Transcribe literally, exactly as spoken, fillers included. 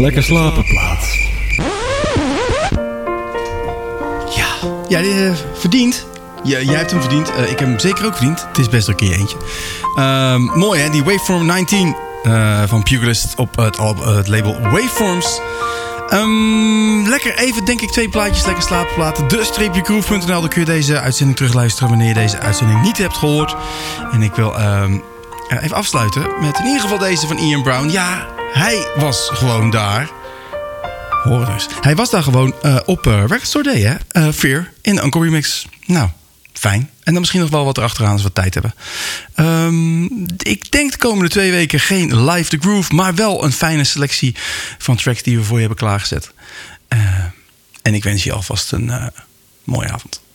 Lekker slapen plaat. Ja, ja uh, verdiend. Ja, jij hebt hem verdiend. Uh, ik heb hem zeker ook verdiend. Het is best een keer eentje. Uh, mooi hè, die Waveform negentien uh, van Pugilist op het, uh, het label Waveforms. Um, lekker even, denk ik, twee plaatjes lekker slaapplaten. de streepje groove punt n l. Dan kun je deze uitzending terugluisteren wanneer je deze uitzending niet hebt gehoord. En ik wil um, uh, even afsluiten met in ieder geval deze van Ian Brown. Ja, hij was gewoon daar. Hoor dus. Hij was daar gewoon uh, op uh, Record Store Day, hè? Uh, Fear in de Encore Remix. Nou, fijn. En dan misschien nog wel wat erachteraan als we tijd hebben. Um, ik denk de komende twee weken geen Live the Groove, maar wel een fijne selectie van tracks die we voor je hebben klaargezet. Uh, en ik wens je alvast een uh, mooie avond.